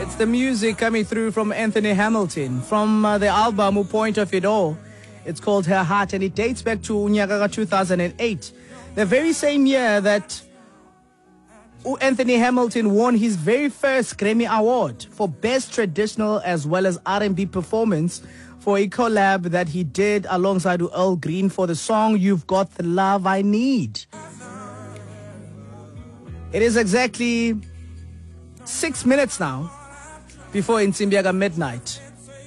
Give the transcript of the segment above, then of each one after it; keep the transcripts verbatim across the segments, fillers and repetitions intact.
It's the music coming through from Anthony Hamilton from uh, the album Point of It All. It's called Her Heart, and it dates back to Unyagaga two thousand eight, the very same year that Anthony Hamilton won his very first Grammy Award for Best Traditional as well as R and B Performance for a collab that he did alongside Earl Green for the song You've Got the Love I Need. It is exactly six minutes now before Insimbiaga midnight.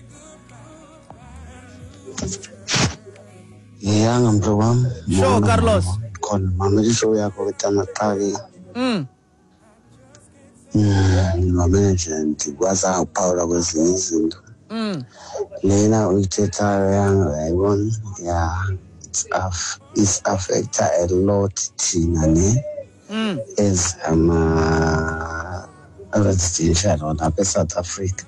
Yeah, I'm the one. Sure, Carlos. Mama show ya ko tamatari. Mm. Mm, manager ntikwaza uphawula kwezinye izinto. Mm. Lena uyithetha yang ayibona yeah it's aff it's affect a lot thina ne Mm. as ama residential on apha South Africa.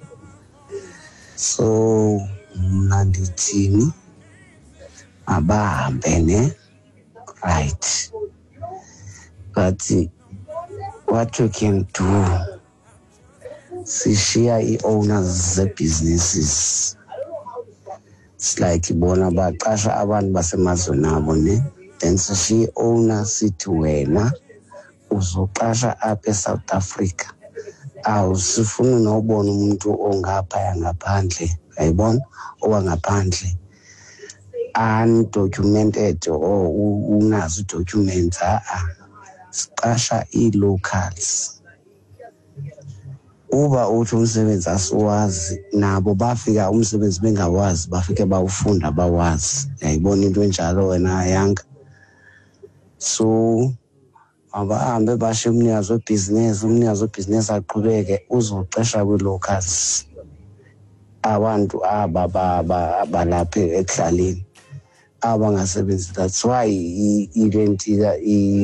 So mna ndithini abahambe ne right, but what you can do, sishiya i-owners ze-businesses. It's like ibona baqasha abantu basemazweni abo ne, then sishiya i-owner sithi wena uzoqasha apha eSouth Africa. Awusifuni nobona umuntu ongaphaya ngaphandle, uyayibona, owangaphandle undocumented or unazo documents. Ah, siqasha i-locals. Uba uthi umsebenzi asiwazi, nabo bafika umsebenzi bengawazi, bafike bawufunda bawazi. Uyayibona into enjalo wena yanga. So abahambe bashe umnikazi webhizinesi, umnikazi webhizinesi aqhubeke uzoqesha kwi-locals. Abantu aba balapha ekuhlaleni abangasebenzi. That's why i-rentika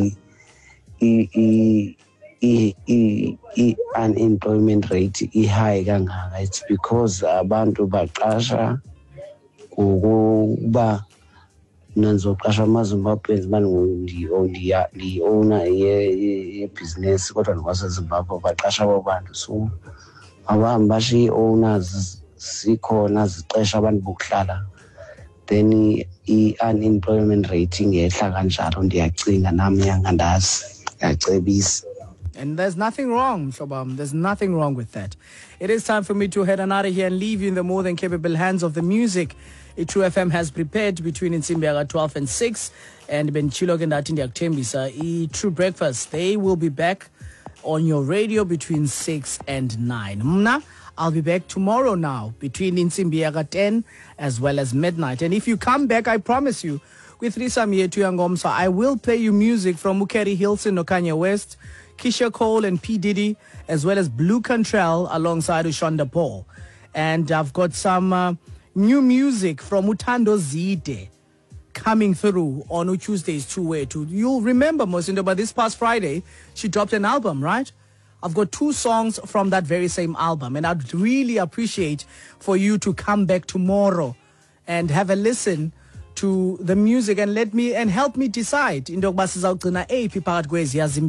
i-unemployment rate i-high kangaka. It's because abantu baqasha ukuba nanzoqasha amaZimbabweans ndi-owner ye-business kodwa ngokwaseZimbabwe baqasha abo bantu. So abahambe basho i-owners zikhona zixesha abantu bokuhlala, then i-unemployment rate ingehla kanjalo. Ndiyacinga nami yangandazi ngiyacebisa. And there's nothing wrong, Shobam. There's nothing wrong with that. It is time for me to head on out of here and leave you in the more than capable hands of the music a True F M has prepared between Insimbiaga twelve and six and Ben Chilog and Atindi Aktembisa. E True Breakfast, they will be back on your radio between six and nine. Mna, I'll be back tomorrow now between Insimbiaga ten as well as midnight. And if you come back, I promise you, with Risam Yetu Yangomsa, I will play you music from Mukeri Hilson, Kanye West, Keisha Cole and P. Diddy, as well as Blue Cantrell alongside Ushonda Paul. And I've got some uh, new music from Utando Zide coming through on Tuesday's two-way. Two. You'll remember, Mosindo, but this past Friday, she dropped an album, right? I've got two songs from that very same album, and I'd really appreciate for you to come back tomorrow and have a listen to the music and let me and help me decide.